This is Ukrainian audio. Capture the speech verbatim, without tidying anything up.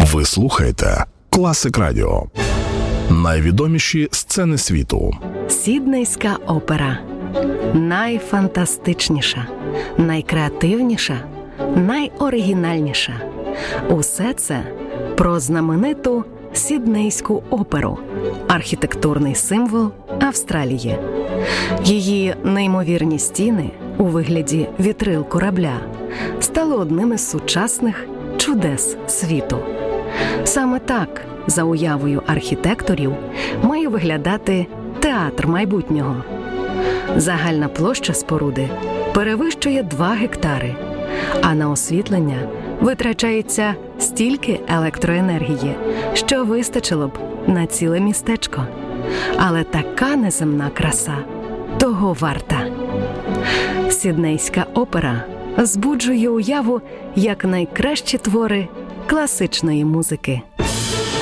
Ви слухаєте Класик Радіо. Найвідоміші сцени світу. Сіднейська опера. Найфантастичніша, найкреативніша, найоригінальніша. Усе це про знамениту Сіднейську оперу – архітектурний символ Австралії. Її неймовірні стіни у вигляді вітрил корабля стали одним із сучасних чудес світу. Саме так, за уявою архітекторів, має виглядати театр майбутнього. Загальна площа споруди перевищує два гектари, а на освітлення витрачається стільки електроенергії, що вистачило б на ціле містечко. Але така неземна краса того варта. Сіднейська опера збуджує уяву як найкращі твори класичної музики.